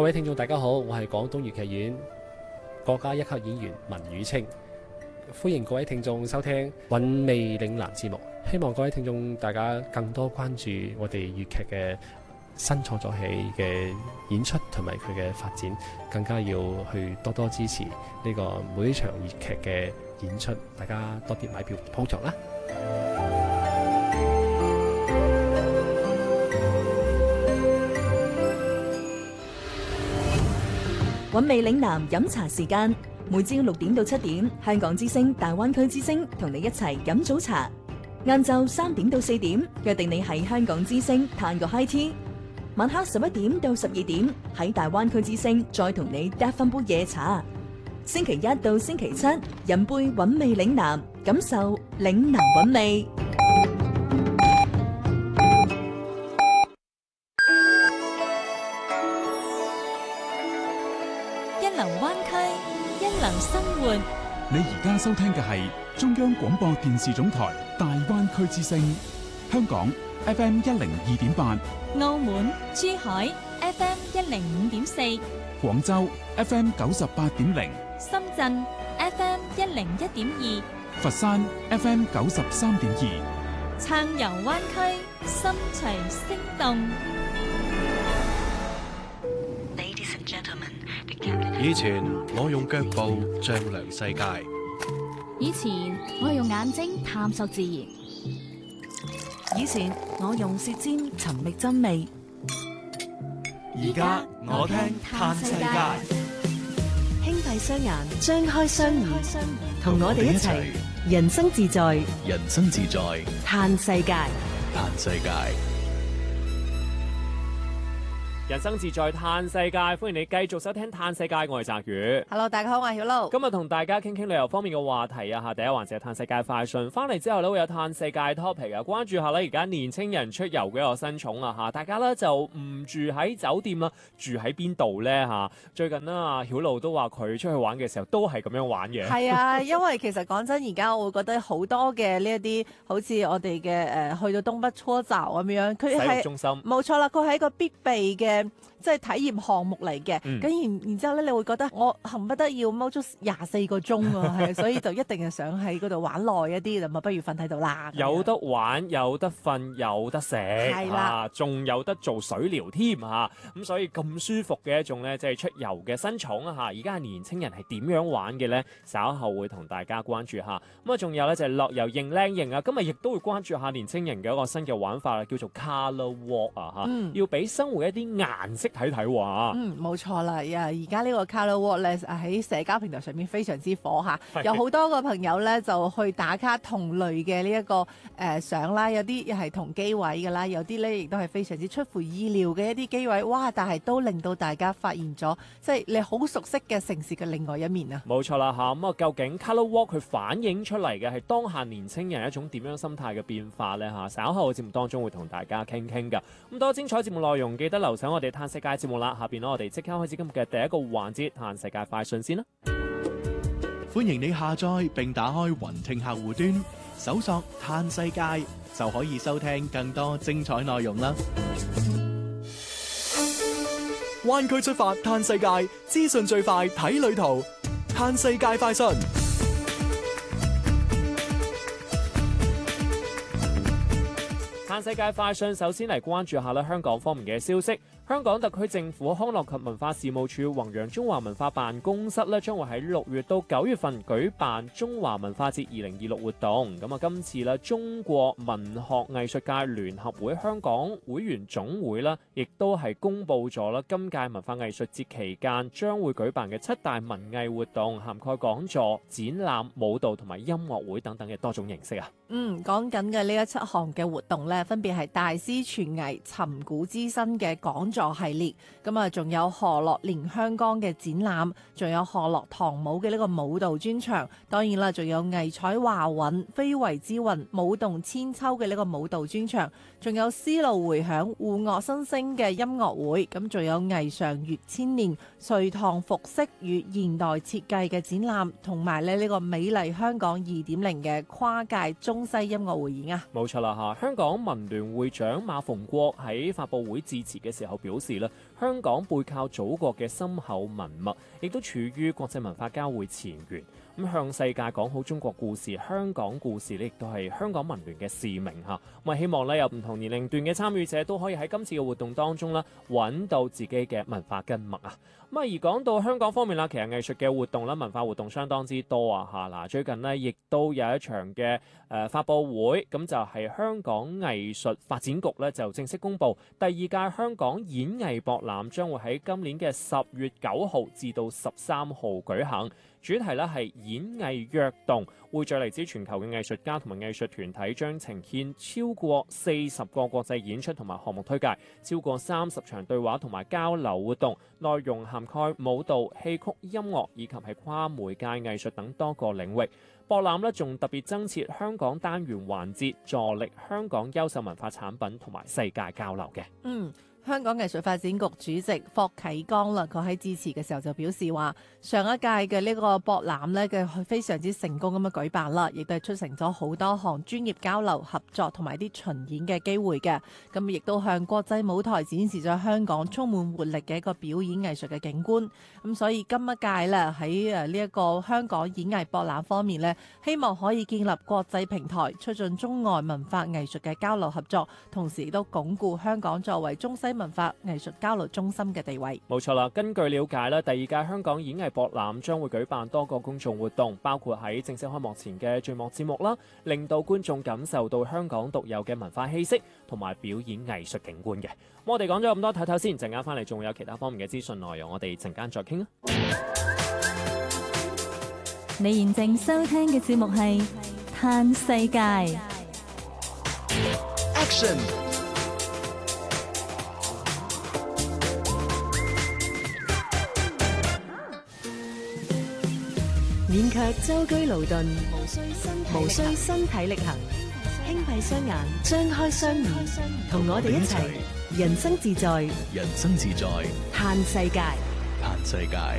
各位聽眾大家好，我係廣東粵劇院國家一級演員文宇清，歡迎各位聽眾收聽韻味嶺南節目。希望各位聽眾大家更多關注我哋粵劇嘅新創作戲嘅演出同埋佢嘅發展，更加要去多多支持呢個每一場粵劇嘅演出，大家多啲買票捧場啦。 韻味嶺南飲茶時間，每朝6點到7點，香港之聲、大灣區之聲同你一齊飲早茶。晏晝3點到4點，約定你喺香港之聲嘆個 high tea。晚黑11點到12點，喺大灣區之聲再同你嗒翻杯夜茶。星期一到星期七，飲杯韻味嶺南，感受嶺南韻味。 一流灣區，一流生活。 你而家收聽嘅係中央廣播電視總台大灣區之聲，香港 FM 102.8， 澳門、珠海 FM 105.4， 廣州 FM 98.0， 深圳 FM 101.2， 佛山 FM 93.2。 暢遊灣區，心隨聲動。 以前我用腳步丈量世界， 以前我係用眼睛探索自然， 以前我用舌尖尋覓真味， 而家我聽嘆世界。 輕閉雙眼，張開雙耳，同我哋一齊人生自在， 人生自在， 嘆世界。 嘆世界。 人生自在嘆世界，歡迎你繼續收聽嘆世界，我係澤宇。 Hello， 大家好，我係曉露。 今日同大家傾傾旅遊方面嘅話題啊，第一環節係嘆世界快訊，翻嚟之後咧會有嘆世界 topic 啊，關注下咧而家年青人出遊嘅一個新寵啊嚇，大家咧就唔住喺酒店啦，住喺邊度咧嚇？最近啦，曉露都話佢出去玩嘅時候都係咁樣玩嘅。 係啊，因為其實講真，而家我會覺得好多嘅呢一啲，好似我哋嘅去到東北搓澡咁樣，佢係洗浴中心， 冇錯啦，佢係一個必備嘅。即係體驗項目嚟嘅，咁然之後咧，你會覺得我恨不得要踎足24個鐘啊，係，所以就一定係想喺嗰度玩耐一啲，咁啊不如瞓喺度啦。 有得玩，有得瞓，有得食， 係啦， 仲有得做水療添嚇，咁所以咁舒服嘅一種咧，即係出遊嘅新寵啊嚇！而家年青人係點樣玩嘅咧？稍後會同大家關注下。咁啊，仲有咧就係樂遊認靚型啊，今日亦都會關注下年青人嘅一個新嘅玩法啦，叫做 Colour Walk 啊嚇，要俾生活一啲顏色。睇睇話， 冇錯啦！而家呢個 Colour Walk 咧喺社交平台上面非常之火嚇，有好多個朋友咧就去打卡同類嘅呢一個相啦，有啲係同機位㗎啦，有啲咧亦都係非常之出乎意料嘅一啲機位，哇！但係都令到大家發現咗，即係你好熟悉嘅城市嘅另外一面啊！ 冇錯啦嚇，咁啊究竟 Colour Walk 佢反映出嚟嘅係當下年青人一種點樣心態嘅變化咧嚇？稍後嘅節目當中會同大家傾傾㗎。咁多精彩節目內容，記得留守我哋嘆世界節目啦，下邊我哋即刻開始今日嘅第一個環節，嘆世界快訊先啦。 歡迎你下載並打開雲聽客戶端，搜索嘆世界就可以收聽更多精彩內容啦。灣區出發嘆世界，資訊最快睇旅途，嘆世界快訊。 嘆世界快訊，首先嚟關注下香港方面嘅消息。香港特區政府康樂及文化事務處弘揚中華文化辦公室將會喺6月到9月份舉辦中華文化節2026活動。咁啊，今次中國文學藝術界聯合會香港會員總會亦都係公布咗今屆文化藝術節期間將會舉辦嘅7大文藝活動，涵蓋講座、展覽、舞蹈同埋音樂會等等嘅多種形式啊。 講緊嘅呢7項嘅活動分別係大師傳藝、尋古知新嘅講座系列，咁啊，仲有河洛連香江嘅展覽，仲有河洛唐舞嘅呢個舞蹈專場，當然啦，仲有藝彩華韻、非遺之韻、舞動千秋嘅呢個舞蹈專場，仲有絲路回響、護樂新聲嘅音樂會，咁仲有藝尚粵千年、隋唐服飾與現代設計嘅展覽，同埋呢個美麗香港2.0嘅跨界中西音樂會演啊！ 冇錯啦嚇，香港文聯會長馬逢國喺發佈會致辭嘅時候表表示咧，香港背靠祖國嘅深厚文脈，亦都處於國際文化交匯前沿。咁向世界講好中國故事、香港故事呢，亦都係香港文聯嘅使命嚇。咁希望咧有唔同年齡段嘅參與者都可以喺今次嘅活動當中咧揾到自己嘅文化根脈啊。咁而講到香港方面啦，其實藝術嘅活動啦、文化活動相當之多啊嚇。嗱，最近呢，亦都有一場嘅發佈會，咁就係香港藝術發展局咧就正式公布第二屆香港演藝博覽將會喺今年嘅10月9號至到13號舉行。主題咧係演藝躍動，匯聚嚟自全球嘅藝術家同埋藝術團體，將呈現超過40個國際演出同埋項目推介，超過30場對話同埋交流活動，內容涵蓋舞蹈、戲曲、音樂以及係跨媒介藝術等多個領域。博覽咧仲特別增設香港單元環節，助力香港優秀文化產品同埋世界交流嘅。 香港藝術發展局主席霍啟剛啦，佢喺致辭嘅時候就表示話，上一屆嘅呢個博覽呢嘅非常之成功咁樣舉辦啦，亦都係促成咗好多項專業交流合作同埋啲巡演嘅機會嘅。咁亦都向國際舞台展示咗香港充滿活力嘅一個表演藝術嘅景觀。咁所以今一屆咧喺呢一個香港演藝博覽方面呢，希望可以建立國際平台，促進中外文化藝術嘅交流合作，同時亦都鞏固香港作為中西文化藝術交流中心嘅地位。 冇錯啦，根據了解咧，第二屆香港演藝博覽將會舉辦多個公眾活動，包括喺正式開幕前嘅序幕節目啦，令到觀眾感受到香港獨有嘅文化氣息同埋表演藝術景觀嘅。我哋講咗咁多，睇睇先，陣間翻嚟仲會有其他方面嘅資訊內容，我哋陣間再傾啊。 你現正收聽嘅節目係《嘆世界》。 Action！ 免卻舟車勞頓，無需身體力行，輕閉雙眼，張開雙耳，同我哋一齊人生自在， 人生自在， 嘆世界。 嘆世界。